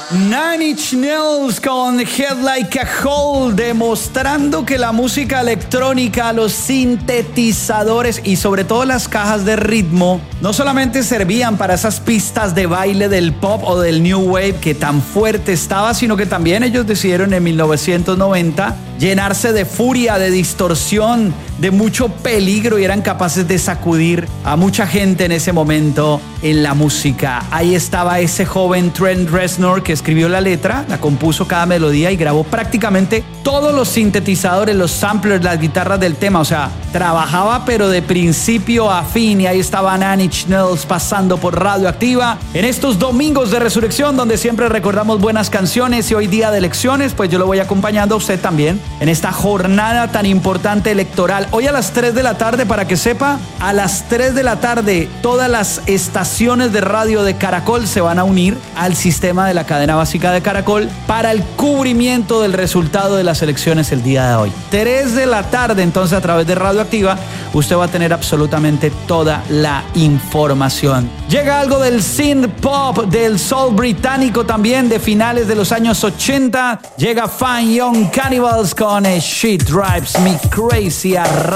Nine Inch Nails con Head Like a Hole, demostrando que la música electrónica, los sintetizadores y sobre todo las cajas de ritmo no solamente servían para esas pistas de baile del pop o del new wave que tan fuerte estaba, sino que también ellos decidieron en 1990 llenarse de furia, de distorsión, de mucho peligro y eran capaces de sacudir a mucha gente en ese momento en la música. Ahí estaba ese joven Trent Reznor que escribió la letra, la compuso cada melodía y grabó prácticamente todos los sintetizadores, los samplers, las guitarras del tema. O sea, trabajaba pero de principio a fin. Y ahí estaba Nine Inch Nails pasando por Radioactiva en estos domingos de resurrección, donde siempre recordamos buenas canciones. Y hoy día de elecciones, pues yo lo voy acompañando a usted también en esta jornada tan importante electoral. Hoy a las 3 de la tarde, para que sepa, a las 3 de la tarde todas las estaciones de radio de Caracol se van a unir al sistema de la cadena básica de Caracol para el cubrimiento del resultado de las elecciones el día de hoy. 3 de la tarde, entonces, a través de Radioactiva, usted va a tener absolutamente toda la información. Llega algo del synth pop, del soul británico también, de finales de los años 80. Llega Fine Young Cannibals con She Drives Me Crazy a